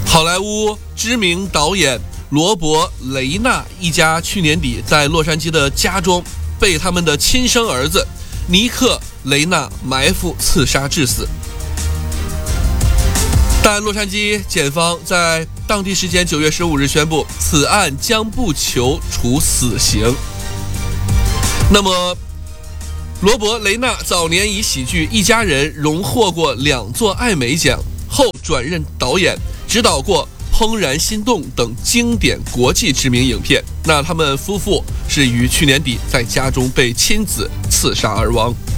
好莱坞知名导演罗伯·雷纳一家去年底在洛杉矶的家中被他们的亲生儿子尼克·雷纳埋伏刺杀致死。但洛杉矶检方在当地时间9月15日宣布，此案将不求处死刑。那么罗伯·雷纳早年以喜剧《一家人》荣获过2座艾美奖，后转任导演，指导过《怦然心动》等经典国际知名影片。那他们夫妇是于去年底在家中被亲子刺杀而亡。